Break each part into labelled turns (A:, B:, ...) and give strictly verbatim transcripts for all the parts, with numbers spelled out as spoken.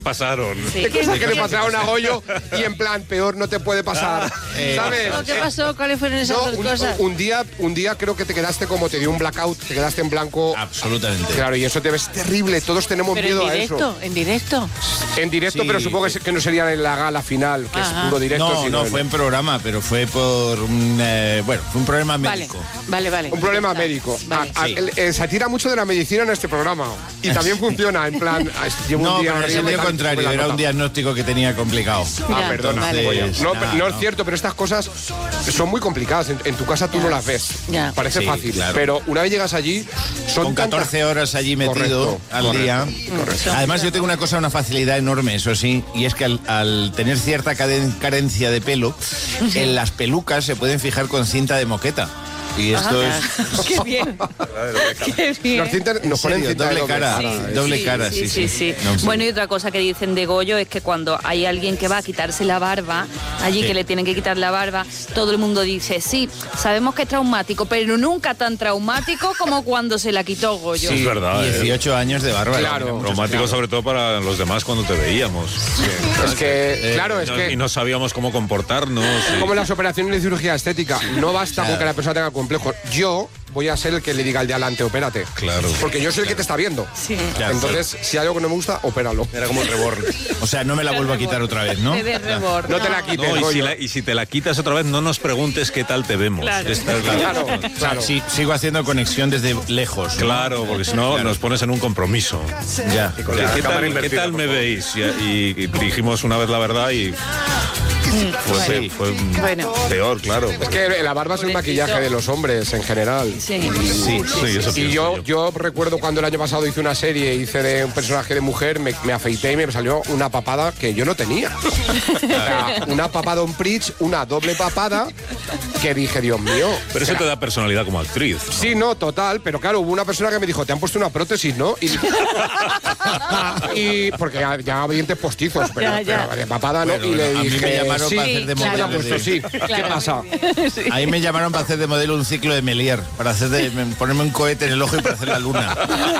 A: pasaron.
B: Sí.
C: Es cosa que le pasaron a Goyo y en plan, peor no te puede pasar,
B: Eh,
C: ¿sabes?
B: ¿Qué pasó? ¿Cuáles fueron esas
C: No,
B: dos
C: un,
B: cosas?
C: un día, un día creo que te quedaste como te dio un blackout, te quedaste en blanco.
D: Absolutamente.
C: Claro, y eso te ves terrible, todos tenemos
B: Pero
C: miedo
B: en
C: a
B: directo,
C: eso.
B: en directo.
C: En directo,
D: Sí.
C: pero supongo que, se- que no sería en la gala final, que
B: Ajá.
C: es puro directo.
D: No,
C: sino
D: no,
C: en-
D: fue en programa, pero fue por un, eh, bueno, fue un problema
B: Vale,
D: médico.
B: vale, vale.
C: Un problema
B: Ya está.
C: médico.
B: Vale.
C: A- a-
D: Sí.
C: el- eh, se tira mucho de la medicina en este programa. Y también funciona, en plan, ah, llevo
D: No,
C: un día
D: pero en el
C: horrible,
D: sentido
C: tal,
D: contrario,
C: sube la
D: era un
C: nota.
D: diagnóstico que tenía complicado.
C: Ah,
B: Ya,
C: perdona.
B: vale.
C: Goyo. No,
D: Nada,
C: no es
D: no.
C: cierto, pero estas cosas son muy complicadas. En, en tu casa tú
B: Ya.
C: no las ves.
B: Ya.
C: Parece
D: Sí,
C: fácil.
D: claro.
C: Pero una vez llegas allí, son
D: Con
C: tantas-
D: catorce horas allí metido
C: Correcto,
D: al
C: correcto,
D: día.
C: correcto.
D: Además, yo tengo una cosa, una facilidad enorme, eso sí, y es que al, al tener cierta caden- carencia de pelo, en las pelucas se pueden fijar con cinta de moqueta. Y esto es...
B: Qué bien. Qué bien.
C: Nos, cintan- nos ponen
D: serio,
C: cinta de
D: doble cara.
C: cara,
D: Sí,
C: ¿eh?
D: doble
E: Sí,
D: cara,
E: sí, sí, sí.
D: No, sí.
E: Bueno, y otra cosa que dicen de Goyo es que cuando hay alguien que va a quitarse la barba, allí
D: Sí.
E: que le tienen que quitar la barba, todo el mundo dice, sí, sabemos que es traumático, pero nunca tan traumático como cuando se la quitó Goyo.
A: Sí, es verdad. ¿eh?
D: dieciocho años de barba.
C: Claro.
A: Traumático
C: Claro.
A: sobre todo para los demás cuando te veíamos.
C: Es que,
D: Eh,
C: claro, es
A: No-
C: que...
A: Y no sabíamos cómo comportarnos. y-
C: Como las operaciones de cirugía estética, no basta
D: Claro.
C: con que la persona tenga complejos. Yo voy a ser el que le diga al de adelante, opérate.
A: Claro.
C: Porque yo soy el que te está viendo.
B: Sí.
D: Claro.
C: Entonces, si hay algo que no me gusta, opéralo.
D: Era como el reborn. O sea, no me la vuelvo a quitar otra vez, ¿no?
E: Te de rebord,
C: No te la quites,
A: No, y, si
C: Goyo.
A: la- y si te la quitas otra vez, no nos preguntes qué tal te vemos.
E: Claro.
A: Esta es la-
C: Claro,
D: O sea,
C: claro.
D: sí, sigo haciendo conexión desde lejos. ¿no?
A: Claro, porque si no nos pones en un compromiso.
D: Ya.
A: ¿Qué, qué tal, qué tal me veis? Y, y- y dijimos una vez la verdad y fue,
D: Sí.
A: fue
B: Bueno.
A: peor, claro.
C: Es que la barba es el maquillaje de los hombres en general.
E: Sí.
D: Sí,
A: Sí, eso
C: Y
A: pienso
C: yo, yo recuerdo cuando el año pasado hice una serie, hice de un personaje de mujer, me, me afeité y me salió una papada que yo no tenía. O sea, una papada on bridge, una doble papada, que dije, Dios mío.
A: Pero eso te da personalidad como actriz.
C: Sí, no, total, pero claro, hubo una persona que me dijo, te han puesto una prótesis, ¿no? Y, y- porque ya, ya había dientes postizos, pero,
B: Ya, ya.
C: pero de papada no.
D: Bueno,
C: y le
D: a mí me
C: dije,
D: llamaron
C: sí,
D: para hacer de
C: sí, me la han
D: modelo
C: puesto,
D: de-
C: sí. ¿Qué
B: Claro.
C: pasa?
D: Ahí me llamaron para hacer de modelo un ciclo de Melier, para hacer de, ponerme un cohete en el ojo y para hacer la luna.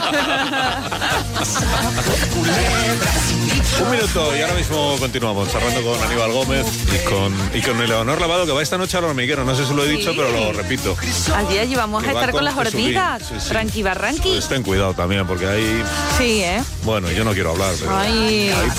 A: Un minuto y ahora mismo continuamos charlando con Aníbal Gómez y con, y con Eleonor Lavado, que va esta noche al hormiguero. No sé si lo he dicho, pero lo repito.
E: Allí, allí vamos
A: Que
E: a
A: va
E: estar con
A: con
E: las
A: Jesubín.
E: hormigas.
A: Sí, sí.
E: Tranqui barranqui.
A: Pues ten cuidado también, porque ahí,
E: Sí, ¿eh?
A: bueno, yo no quiero hablar, pero
E: Ay.
A: ahí